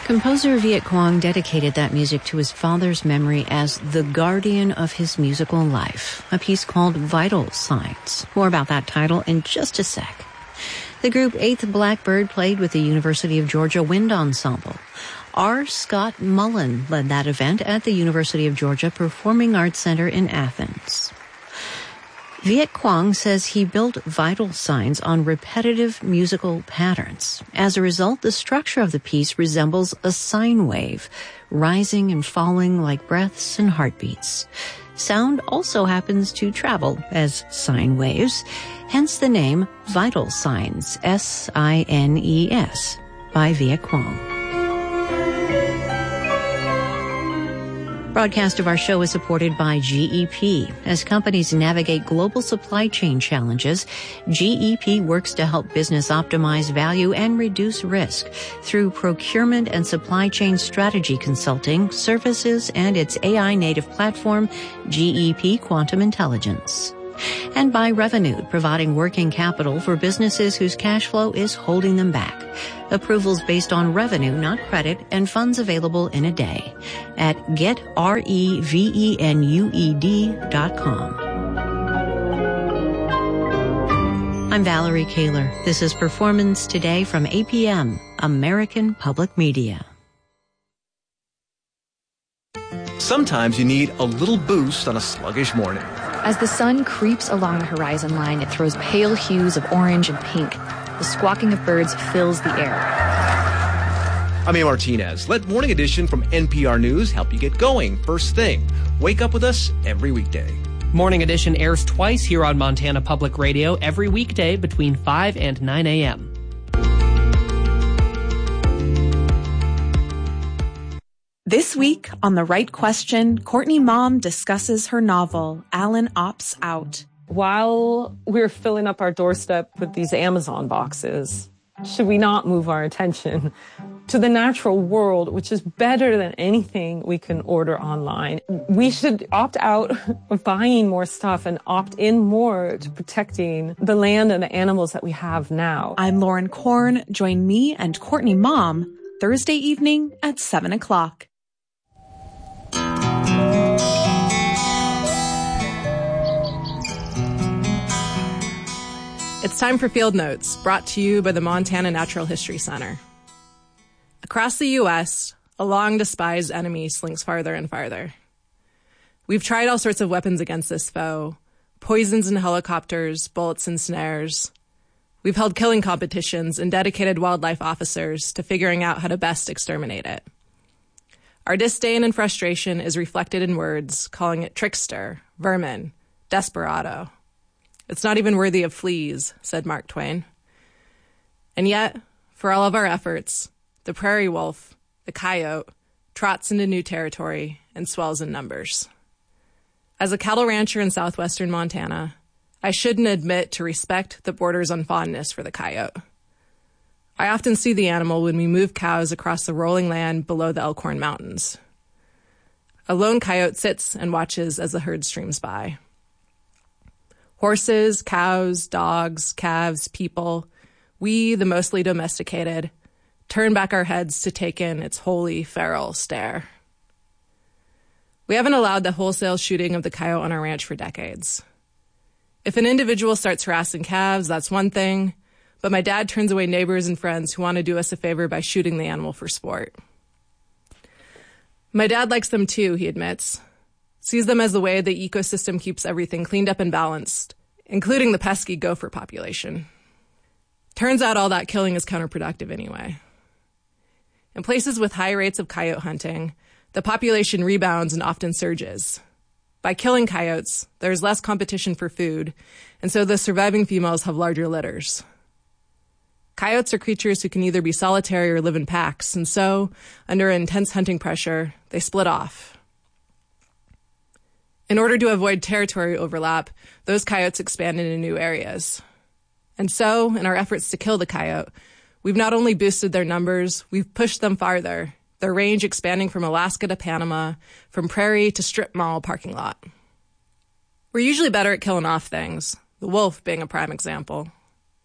Composer Viet Quang dedicated that music to his father's memory as the guardian of his musical life, a piece called Vital Signs. More about that title in just a sec. The group Eighth Blackbird played with the University of Georgia Wind Ensemble. R. Scott Mullen led that event at the University of Georgia Performing Arts Center in Athens. Viet Quang says he built Vital Signs on repetitive musical patterns. As a result, the structure of the piece resembles a sine wave, rising and falling like breaths and heartbeats. Sound also happens to travel as sine waves, hence the name Vital Signs, S-I-N-E-S, by Viet Quang. Broadcast of our show is supported by GEP. As companies navigate global supply chain challenges, GEP works to help business optimize value and reduce risk through procurement and supply chain strategy consulting, services, and its AI-native platform, GEP Quantum Intelligence. And by Revolut, providing working capital for businesses whose cash flow is holding them back. Approvals based on revenue, not credit, and funds available in a day at getrevenud.com. I'm Valerie Kaler. This is Performance Today from APM, American Public Media. Sometimes you need a little boost on a sluggish morning. As the sun creeps along the horizon line, it throws pale hues of orange and pink. The squawking of birds fills the air. I'm A. Martinez. Let Morning Edition from NPR News help you get going first thing. Wake up with us every weekday. Morning Edition airs twice here on Montana Public Radio every weekday between 5 and 9 a.m. This week on The Right Question, Courtney Mom discusses her novel, Alan Opts Out. While we're filling up our doorstep with these Amazon boxes, should we not move our attention to the natural world, which is better than anything we can order online? We should opt out of buying more stuff and opt in more to protecting the land and the animals that we have now. I'm Lauren Korn. Join me and Courtney Mom Thursday evening at 7 o'clock. It's time for Field Notes, brought to you by the Montana Natural History Center. Across the U.S., a long-despised enemy slinks farther and farther. We've tried all sorts of weapons against this foe, poisons and helicopters, bullets and snares. We've held killing competitions and dedicated wildlife officers to figuring out how to best exterminate it. Our disdain and frustration is reflected in words, calling it trickster, vermin, desperado. It's not even worthy of fleas, said Mark Twain. And yet, for all of our efforts, the prairie wolf, the coyote, trots into new territory and swells in numbers. As a cattle rancher in southwestern Montana, I shouldn't admit to respect that borders on fondness for the coyote. I often see the animal when we move cows across the rolling land below the Elkhorn Mountains. A lone coyote sits and watches as the herd streams by. Horses, cows, dogs, calves, people, we, the mostly domesticated, turn back our heads to take in its holy, feral stare. We haven't allowed the wholesale shooting of the coyote on our ranch for decades. If an individual starts harassing calves, that's one thing, but my dad turns away neighbors and friends who want to do us a favor by shooting the animal for sport. My dad likes them too, he admits. Sees them as the way the ecosystem keeps everything cleaned up and balanced, including the pesky gopher population. Turns out all that killing is counterproductive anyway. In places with high rates of coyote hunting, the population rebounds and often surges. By killing coyotes, there's less competition for food, and so the surviving females have larger litters. Coyotes are creatures who can either be solitary or live in packs, and so, under intense hunting pressure, they split off. In order to avoid territory overlap, those coyotes expand into new areas. And so, in our efforts to kill the coyote, we've not only boosted their numbers, we've pushed them farther, their range expanding from Alaska to Panama, from prairie to strip mall parking lot. We're usually better at killing off things, the wolf being a prime example.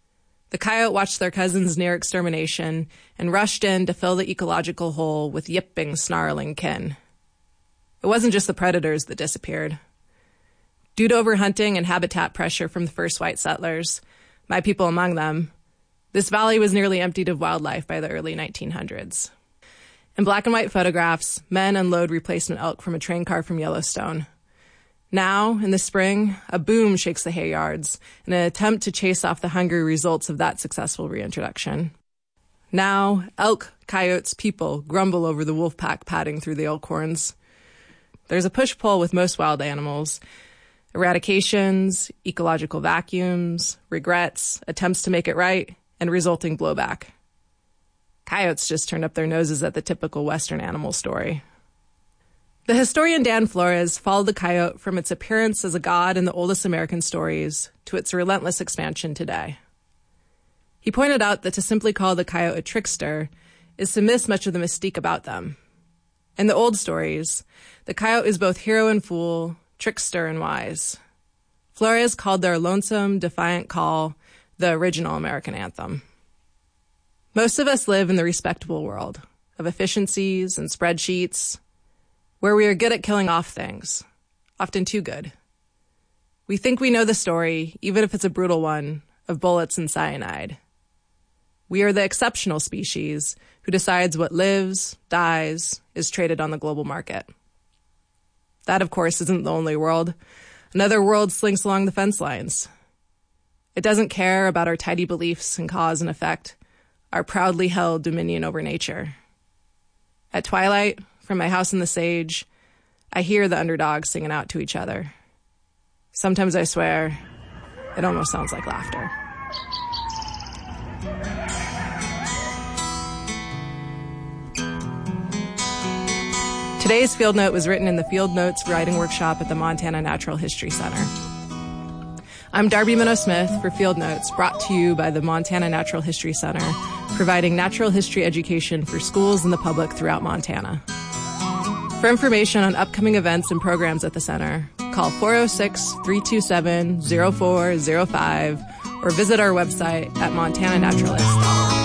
The coyote watched their cousins near extermination and rushed in to fill the ecological hole with yipping, snarling kin. It wasn't just the predators that disappeared. Due to overhunting and habitat pressure from the first white settlers, my people among them, this valley was nearly emptied of wildlife by the early 1900s. In black and white photographs, men unload replacement elk from a train car from Yellowstone. Now, in the spring, a boom shakes the hay yards in an attempt to chase off the hungry results of that successful reintroduction. Now, elk, coyotes, people grumble over the wolf pack padding through the elk horns. There's a push-pull with most wild animals. Eradications, ecological vacuums, regrets, attempts to make it right, and resulting blowback. Coyotes just turned up their noses at the typical Western animal story. The historian Dan Flores followed the coyote from its appearance as a god in the oldest American stories to its relentless expansion today. He pointed out that to simply call the coyote a trickster is to miss much of the mystique about them. In the old stories, the coyote is both hero and fool, trickster and wise. Flores called their lonesome, defiant call the original American anthem. Most of us live in the respectable world of efficiencies and spreadsheets, where we are good at killing off things, often too good. We think we know the story, even if it's a brutal one, of bullets and cyanide. We are the exceptional species who decides what lives, dies, is traded on the global market. That, of course, isn't the only world. Another world slinks along the fence lines. It doesn't care about our tidy beliefs in cause and effect, our proudly held dominion over nature. At twilight, from my house in the sage, I hear the underdogs singing out to each other. Sometimes I swear, it almost sounds like laughter. Today's Field Note was written in the Field Notes Writing Workshop at the Montana Natural History Center. I'm Darby Minnow-Smith for Field Notes, brought to you by the Montana Natural History Center, providing natural history education for schools and the public throughout Montana. For information on upcoming events and programs at the center, call 406-327-0405 or visit our website at montananaturalist.org.